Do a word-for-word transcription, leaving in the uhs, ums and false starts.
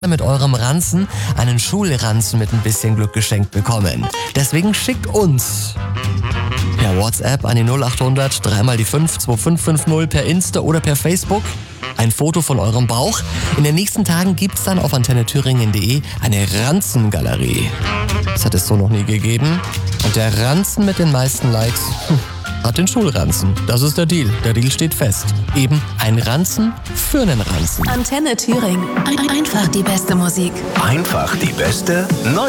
mit eurem Ranzen einen Schulranzen mit ein bisschen Glück geschenkt bekommen. Deswegen schickt uns per WhatsApp an die null acht hundert drei mal die fünf zwei fünf fünf null, per Insta oder per Facebook ein Foto von eurem Bauch. In den nächsten Tagen gibt's dann auf antenne thüringen punkt de eine Ranzengalerie. Das hat es so noch nie gegeben. Und der Ranzen mit den meisten Likes hm, hat den Schulranzen. Das ist der Deal. Der Deal steht fest. Eben ein Ranzen für einen Ranzen. Antenne Thüringen. Ein- Einfach die beste Musik. Einfach die beste neue